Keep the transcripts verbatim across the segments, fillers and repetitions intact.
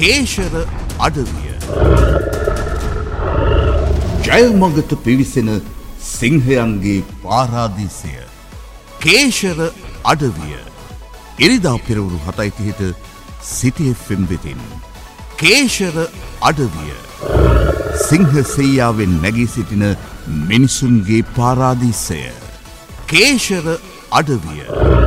කේශර අඩවිය. ජයමගත පිවිසෙන සිංහයන්ගේ පාරාදීසය කේශර අඩවිය. ඉරිදා පෙරවරු හතයි තිහට සිටි එෆ් එම් වෙතින්. කේශර අඩවිය. සිංහ සෙයියාවෙන් නැගී සිටින මිනිසුන්ගේ පාරාදීසය කේශර අඩවිය.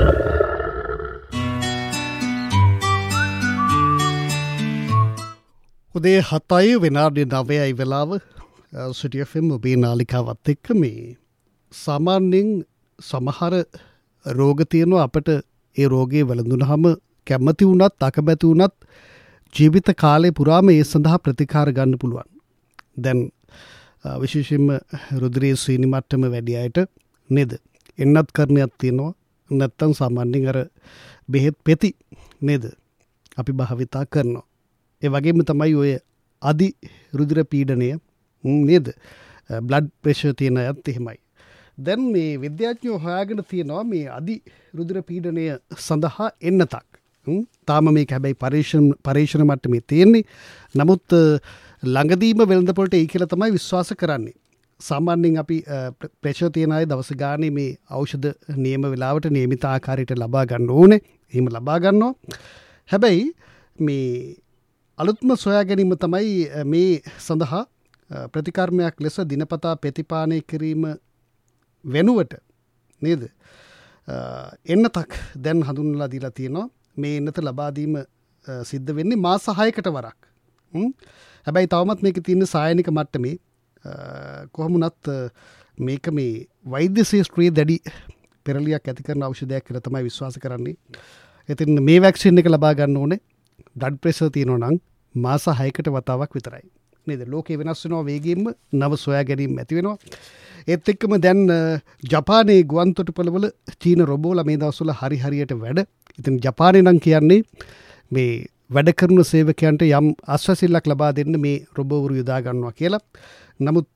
උදේ හතයි විනාඩි නවයයි වෙලාව සිටි එෆ් එම් ඔබේ නාලිකාවත් එක්ක මේ සාමාන්‍යයෙන් සමහර රෝග තියෙනවා අපට ඒ රෝගේ වැළඳුනහම කැමති වුණත් අකමැති වුණත් ජීවිත කාලය පුරාම ඒ සඳහා ප්‍රතිකාර ගන්න පුළුවන්. දැන් විශේෂයෙන්ම රුධිරයේ සීනි මට්ටම වැඩි අයට නේද එන්නත් කරණයක් තියෙනවා. නැත්තම් සාමාන්‍යයෙන් අර බෙහෙත් පෙති නේද අපි භාවිතා කරනවා. ඒ වගේම තමයි ඔය අධි රුධිර පීඩනය නේද බ්ලඩ් ප්‍රෙෂර් තියෙන අයත් එහෙමයි. දැන් මේ විද්‍යාඥයෝ හොයාගෙන තියෙනවා මේ අධි රුධිර පීඩනය සඳහා එන්නතක්. තාම මේක හැබැයි පරීක්ෂණ පරීක්ෂණ මට්ටමේ තියෙන්නේ. නමුත් ළඟදීම වෙළඳපොළට එයි කියලා තමයි විශ්වාස කරන්නේ. සාමාන්‍යයෙන් අපි ප්‍රෙෂර් තියෙන අය දවස් ගානේ මේ ඖෂධ නියම වෙලාවට නියමිත ආකාරයට ලබා ගන්න ඕනේ. එහෙම ලබා ගන්නවා. හැබැයි මේ අලුත්ම සොයා ගැනීම තමයි මේ සඳහා ප්‍රතිකර්මයක් ලෙස දිනපතා ප්‍රතිපානය කිරීම වෙනුවට නේද එන්නතක් දැන් හඳුන්වලා දීලා තියෙනවා. මේ එන්නත ලබා දීම සිද්ධ වෙන්නේ මාස හයකට වරක්. හැබැයි තවමත් මේක තියෙන සායනික මට්ටමේ. කොහොම වුණත් මේක මේ වෛද්‍ය ශාස්ත්‍රයේ දැඩි පෙරලියක් ඇති කරන ඖෂධයක් කියලා තමයි විශ්වාස කරන්නේ. ඉතින් මේ වැක්සින් එක ලබා ගන්න ඕනේ බ්ලඩ් ප්‍රෙෂර් තියෙනවා නම් මාස හයකට වතාවක් විතරයි. නේද? ලෝකේ වෙනස් වෙනවා වේගයෙන්ම නව සොයා ගැනීම ඇති වෙනවා. ඒත් එක්කම දැන් ජපානයේ ගුවන් තොටුපළවල චීන රොබෝලා මේ දවස්වල හරි හරියට වැඩ. ඉතින් ජපානයේ නම් කියන්නේ මේ වැඩ කරන සේවකයන්ට යම් ආශ්වාසයලක් ලබා දෙන්න මේ රොබෝවරු යොදා ගන්නවා කියලා. නමුත්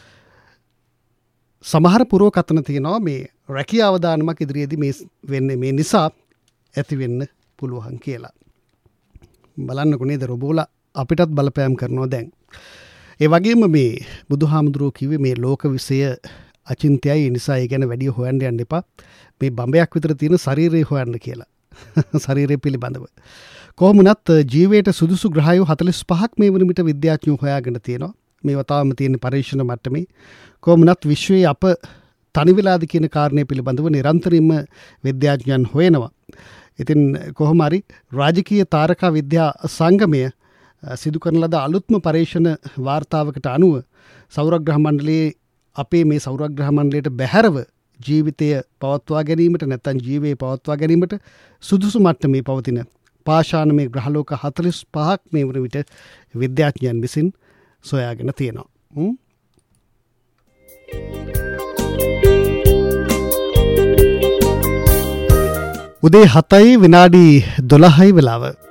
සමහර පුරෝකථන තියෙනවා මේ රැකියා අවදානමක් ඉදිරියේදී මේ වෙන්නේ මේ නිසා ඇති වෙන්න පුළුවන් කියලා. බලන්නකො නේද රොබෝලා අපිටත් බලපෑම් කරනවා දැන්. ඒ වගේම මේ බුදුහාමුදුරුවෝ කිව්වේ මේ ලෝක විෂය අචින්ත්‍යයි ඒ නිසා ඒ ගැන වැඩි හොයන්න යන්න එපා. මේ බඹයක් විතර තියෙන ශරීරය හොයන්න කියලා. ශරීරය පිළිබඳව. කොහොම වුණත් ජීවයට සුදුසු ග්‍රහයෝ හතළිස් පහක් මේ වන විට විද්‍යාඥයෝ හොයාගෙන තියෙනවා. මේවා තාම තියෙන පරීක්ෂණ මට්ටමේ. කොහොම වුණත් විශ්වයේ අප තනි වෙලාද කියන කාරණය පිළිබඳව නිරන්තරයෙන්ම විද්‍යාඥයන් හොයනවා. ඉතින් කොහොම හරි රාජකීය තාරකා විද්‍යා සංගමය සිදු කරන ලද අලුත්ම පරීක්ෂණ වාර්තාවකට අනුව සෞරග්‍රහ මණ්ඩලයේ අපේ මේ සෞරග්‍රහ මණ්ඩලයට බැහැරව ජීවිතය පවත්වා ගැනීමට නැත්නම් ජීවය පවත්වා ගැනීමට සුදුසු මට්ටමේ පවතින පාෂාණමය ග්‍රහලෝක හතළිස් පහක් මේ වන විට විද්‍යාඥයන් විසින් සොයාගෙන තියෙනවා. උදේ හතයි විනාඩි දොළහයි වෙලාව.